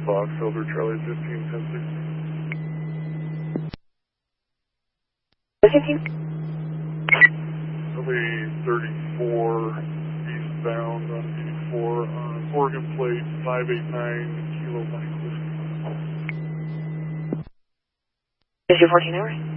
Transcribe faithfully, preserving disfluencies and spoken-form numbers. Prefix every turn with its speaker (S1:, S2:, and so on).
S1: Fox, Silver Charlie fifteen ten sixteen. Probably thirty-four eastbound on eighty-four on Oregon plate five eight nine Kilo Mike Whiskey.
S2: Is your fourteen hours?